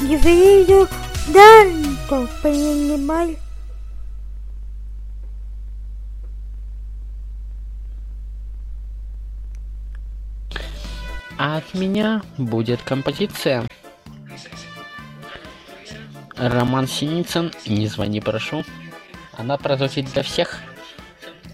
Дифференцию данных принимай. А от меня будет композиция. Роман Синицын, «Не звони, прошу». Она прозвучит для всех.